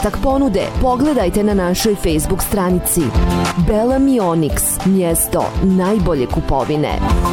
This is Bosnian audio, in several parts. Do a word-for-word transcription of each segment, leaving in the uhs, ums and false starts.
Ostatak ponude pogledajte na našoj Facebook stranici. Bellamy Onyx, mjesto najbolje kupovine.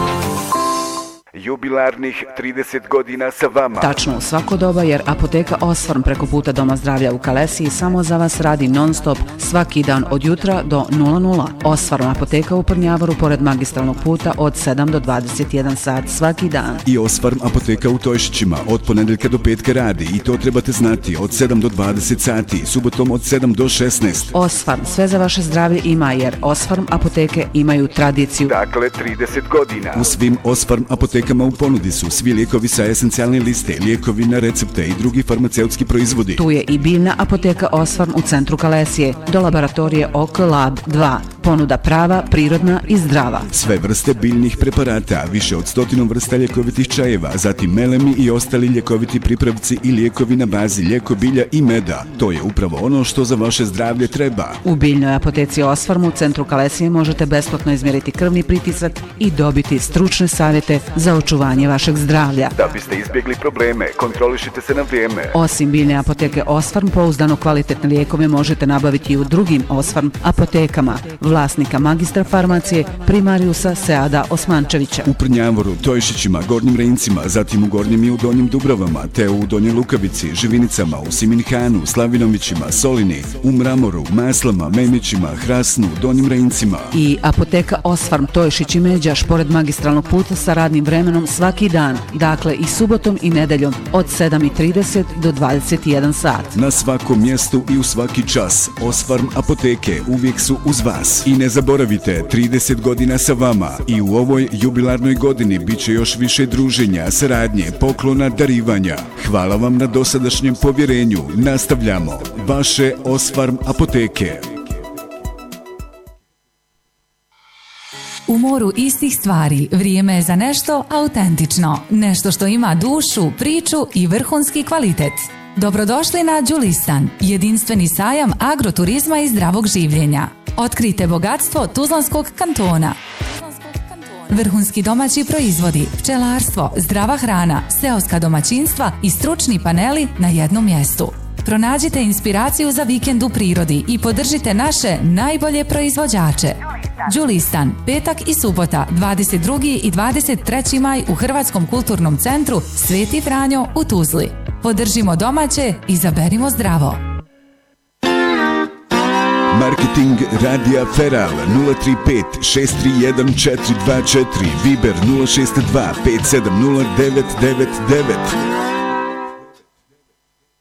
Jubilarnih trideset godina sa vama. Tačno u svako doba, jer Apoteka Osfarm preko puta Doma zdravlja u Kalesiji samo za vas radi non stop svaki dan od jutra do nula nula. Osfarm Apoteka u Prnjavoru pored magistralnog puta od sedam do dvadeset jedan sat svaki dan. I Osfarm Apoteka u Tojšićima od ponedeljka do petka radi i to trebate znati od sedam do dvadeset sati, subotom od sedam do šesnaest. Osfarm, sve za vaše zdravlje ima, jer Osfarm Apoteke imaju tradiciju. Dakle, trideset godina. U svim Osfarm Apotekama u ponudi su svi lijekovi sa esencijalne liste, lijekovi na recepte i drugi farmaceutski proizvodi. Tu je i biljna Apoteka Osfarm u centru Kalesije, do laboratorije O K Lab dva. Ponuda prava, prirodna i zdrava. Sve vrste biljnih preparata, više od stotinu vrsta ljekovitih čajeva, zatim melemi i ostali ljekoviti pripravci i lijekovi na bazi ljeko bilja i meda. To je upravo ono što za vaše zdravlje treba. U biljnoj Apoteci Osfarm u centru Kalesije možete besplatno izmjeriti krvni pritisak i dobiti stručne savjete za očuvanje vašeg zdravlja. Da biste izbjegli probleme, kontrolišite se na vrijeme. Osim biljne Apoteke Osfarm, pouzdano kvalitetne lijekove možete nabaviti i u drugim Osfarm apotekama, vlasnika magistra farmacije Primariusa Seada Osmančevića. U Prnjavoru, Tojšićima, Gornjim Rencima, zatim u Gornjim i u Donjim Dubrovama, te u Donjoj Lukavici, Živinicama, u Siminhanu, Slavinovićima, Solini, u Mramoru, Maslama, Memićima, Hrasnu, Donjim Rencima. I Apoteka Osfarm Tojšić i Međaš pored magistralnog puta sa radnim vremenom svaki dan, dakle i subotom i nedeljom od sedam i trideset do dvadeset jedan sat. Na svakom mjestu i u svaki čas Osfarm Apoteke uvijek su uz vas. I ne zaboravite, trideset godina sa vama i u ovoj jubilarnoj godini bit će još više druženja, saradnje, poklona, darivanja. Hvala vam na dosadašnjem povjerenju. Nastavljamo. Vaše Osfarm Apoteke. U moru istih stvari vrijeme je za nešto autentično, nešto što ima dušu, priču i vrhunski kvalitet. Dobrodošli na Đulistan, jedinstveni sajam agroturizma i zdravog življenja. Otkrijte bogatstvo Tuzlanskog kantona. Vrhunski domaći proizvodi, pčelarstvo, zdrava hrana, seoska domaćinstva i stručni paneli na jednom mjestu. Pronađite inspiraciju za vikend u prirodi i podržite naše najbolje proizvođače. Đulistan, petak i subota, dvadeset drugi i dvadeset treći maj u Hrvatskom kulturnom centru Sveti Franjo u Tuzli. Podržimo domaće, izaberimo zdravo. Marketing Radija Feral nula tri pet šest tri jedan četiri dva četiri, Viber nula šest dva pet sedam nula devet devet devet.